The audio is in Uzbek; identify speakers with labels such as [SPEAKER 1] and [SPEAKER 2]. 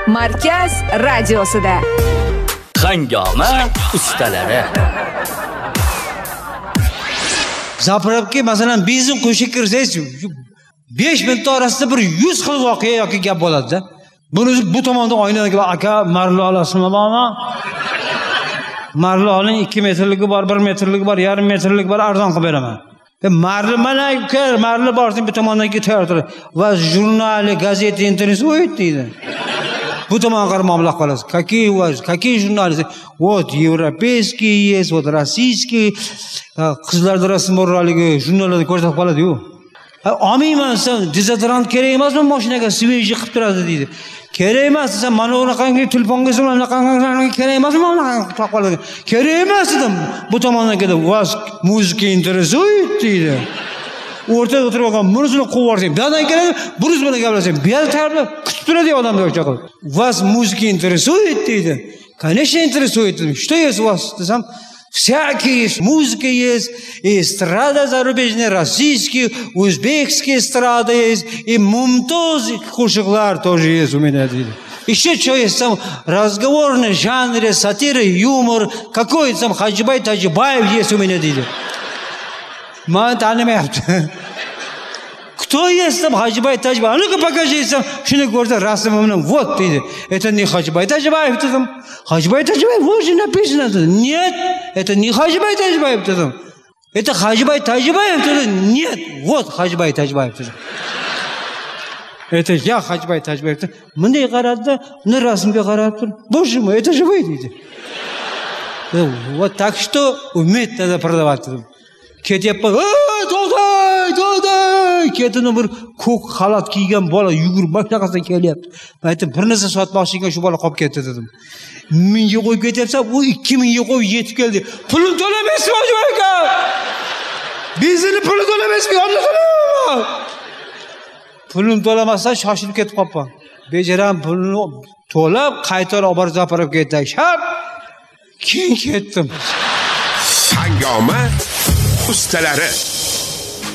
[SPEAKER 1] Markaz radiosida.
[SPEAKER 2] Hangoma ustalari.
[SPEAKER 3] Zapravga masalan benzin qo'shib kirsangiz 5 minut orasida bir 100 xil voqea yoki gap bo'ladi-da. Buni bu tomondan oynadan kelib aka marli olasizmi bormi? Marli oling 2 metrligi bor, 1 metrligi bor, yarim metrligi bor, arzon qilib beraman. Marli mana marli borsin bu tomondan ketaveradi. Va jurnali, gazeta, internet deydi. Bu tomonga qarab mablag' qolasiz. Какие журналы? Вот европейские есть, вот российские. Qizlarda rasm borligi jurnallarda ko'rsatib qoladi-yu. Olmayman sen, dezodorant kerak emasmi mashinaga sveji qilib turadi deydi. Kerak emas desa, mana unaqangi telefonga qanaqangi kerak emasmi unaqangi qilib qoladi. Kerak emas dedim. Bu tomondan kelib, "Вас muzika интересует" deydi. O'rtada o'tirib olgan mursini quvib yuborsang, bu yerdan keladi, buruz bilan gaplashsang, bu yerda tayyorlab kutib turadi odamlar o'sha qilib. "Вас muzika интересует" deydi. Конечно, интересует. Что есть у вас? Desam, всякие есть, музыка есть, и эстрада зарубежная, российские, узбекские эстрады есть, и мумтоз кушаклар тоже есть у меня. Еще что есть там разговорный жанр, сатира, юмор, какой-то там Хаджибай Таджибаев есть у меня. Ман танимайapti. Кто есть там Хаджибай Таджибаев? Ну-ка покажи сам, shuni ko'rsa rasmi bilan вот deydi. Это не Хаджибай Таджибаев dedim. Хаджибай Таджибаев вот же написано. Нет, это не Хаджибай Таджибаев dedim. Это Хаджибай Таджибаев dedim. Нет, вот Хаджибай Таджибаев dedim. Это я Хаджибай Таджибаев. Bunday qaradi, uni rasmga qarab tur. Боже мой, это же вы deydi. Вот так что уметь надо продавать dedim. Ketyapman. To'day! Ketini bir ko'k xalat kiygan bola yugurib mashinasidan kelyapti. Men aytdim, bir narsa sotmoqchi ekan shu bola qolib ketdi dedim. 1000 ga qo'yib ketyapsan, u 2000 ga qo'yib yetib keldi. Pulni to'lamaysizmi hoji aka? Benzinni pulni to'lamaysizmi? Yo'qmi? Pulni to'lamasdan shoshilib ketib qolibman. Bejaram pulni to'lab, qaytarib olib borib Zapravga ketdim. Shap! Keyin ketdim.
[SPEAKER 4] Hangoma ustalari.